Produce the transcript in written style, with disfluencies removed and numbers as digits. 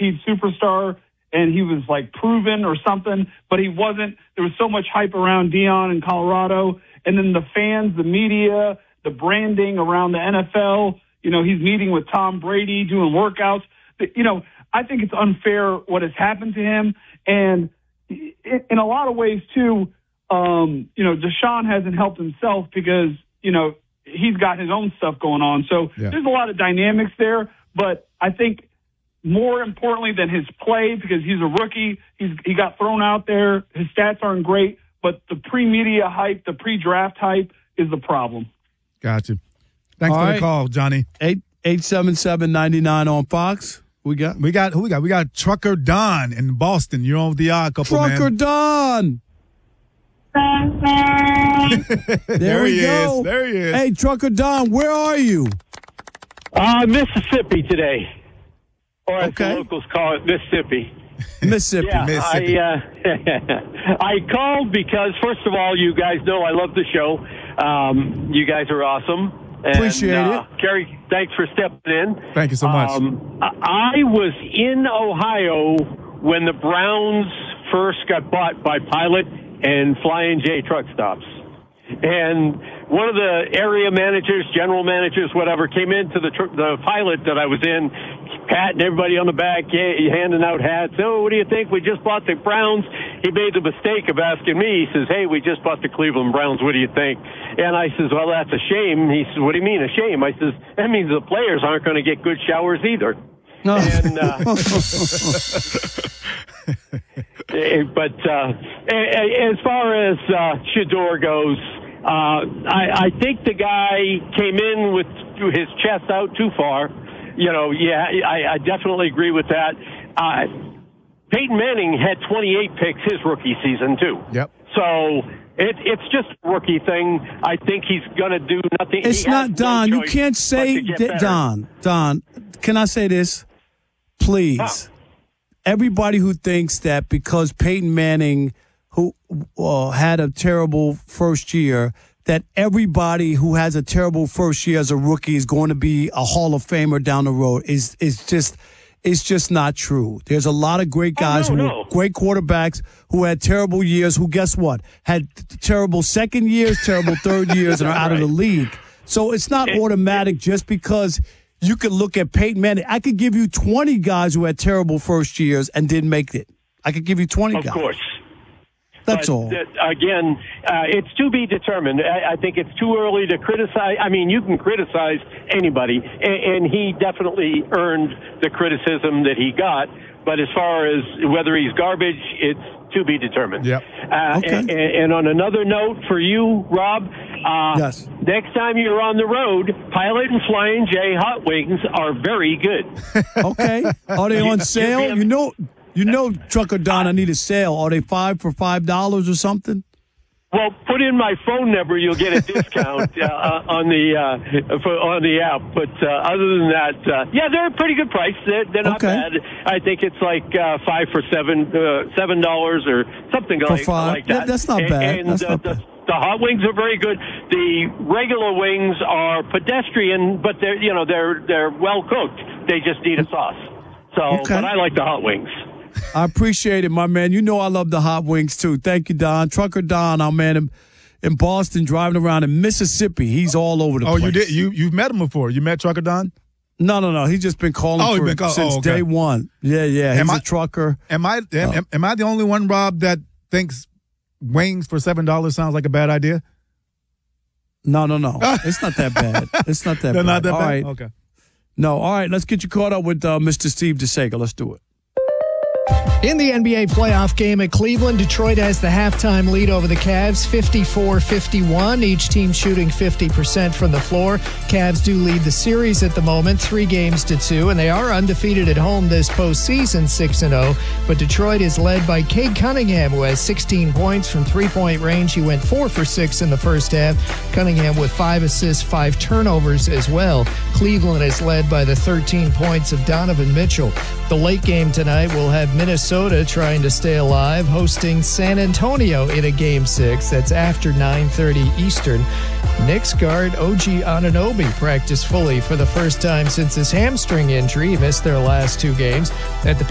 guaranteed superstar and he was like proven or something, but he wasn't. There was so much hype around Deion in Colorado. And then the fans, the media, the branding around the NFL, he's meeting with Tom Brady, doing workouts. I think it's unfair what has happened to him. And in a lot of ways, too, Deshaun hasn't helped himself because, he's got his own stuff going on. So There's a lot of dynamics there. But I think more importantly than his play, because he's a rookie, he got thrown out there. His stats aren't great, but the pre-media hype, the pre-draft hype is the problem. Gotcha. Thanks for the call, Johnny. 877-99 on Fox. Who we got? We got Trucker Don in Boston. You're on with the Odd Couple, Trucker man. Don. There we go. There he is. Hey, Trucker Don, where are you? Mississippi today. Or as the locals call it, Mississippi. Mississippi. Yeah, Mississippi. I called because, first of all, you guys know I love the show. You guys are awesome. And, appreciate it. Kerry, thanks for stepping in. Thank you so much. I was in Ohio when the Browns first got bought by Pilot and Flying J truck stops. And one of the area managers, general managers, whatever, came into the Pilot that I was in, patting everybody on the back, handing out hats. Oh, what do you think? We just bought the Browns. He made the mistake of asking me. He says, hey, we just bought the Cleveland Browns. What do you think? And I says, well, that's a shame. He says, what do you mean a shame? I says, that means the players aren't going to get good showers either. No. And, but as far as Shedeur goes, I think the guy came in with his chest out too far. I definitely agree with that. Peyton Manning had 28 picks his rookie season, too. Yep. So it's just a rookie thing. I think he's going to do nothing. It's not, Don. You can't say that, Don, can I say this? Please. Huh? Everybody who thinks that because Peyton Manning, who had a terrible first year, that everybody who has a terrible first year as a rookie is going to be a Hall of Famer down the road is just not true. There's a lot of great guys great quarterbacks who had terrible years who, guess what, had terrible second years, terrible third years, and are out of the league. So it's not automatic just because you could look at Peyton Manning. I could give you 20 guys who had terrible first years and didn't make it. I could give you 20 guys. Of course. That's all. Again, it's to be determined. I think it's too early to criticize. I mean, you can criticize anybody, and he definitely earned the criticism that he got. But as far as whether he's garbage, it's to be determined. Yep. And on another note for you, Rob, yes. Next time you're on the road, Pilot and Flying J hot wings are very good. Okay. Are they on sale? You know, Trucker Don, I need a sale. Are they $5 for $5 or something? Well, put in my phone number, you'll get a discount on the app. But other than that, they're a pretty good price. They're not bad. I think it's like $5 for $7 or something like that. That's not bad. The hot wings are very good. The regular wings are pedestrian, but they're well cooked. They just need a sauce. So, but I like the hot wings. I appreciate it, my man. You know I love the hot wings, too. Thank you, Don. Trucker Don, our man in Boston, driving around in Mississippi. He's all over the place. Oh, you did? You've met him before. You met Trucker Don? No. He's just been calling since day one. Yeah. He's a trucker. Am I the only one, Rob, that thinks wings for $7 sounds like a bad idea? No. It's not that bad. It's not that bad. Not that all bad? Right. Okay. No, all right. Let's get you caught up with Mr. Steve DeSega. Let's do it. In the NBA playoff game at Cleveland, Detroit has the halftime lead over the Cavs, 54-51. Each team shooting 50% from the floor. Cavs do lead the series at the moment, 3-2, and they are undefeated at home this postseason, 6-0. But Detroit is led by Cade Cunningham, who has 16 points from three-point range. He went 4 for 6 in the first half. Cunningham with 5 assists, 5 turnovers as well. Cleveland is led by the 13 points of Donovan Mitchell. The late game tonight will have Minnesota trying to stay alive, hosting San Antonio in a Game 6. That's after 9:30 Eastern. Knicks guard OG Anunoby practiced fully for the first time since his hamstring injury. He missed their last 2 games. At the